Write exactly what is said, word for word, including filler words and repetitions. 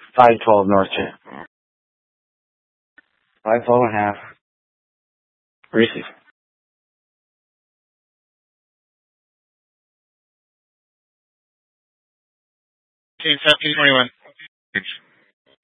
five twelve North Street. five twelve and a half. Receive. seventeen twenty-one.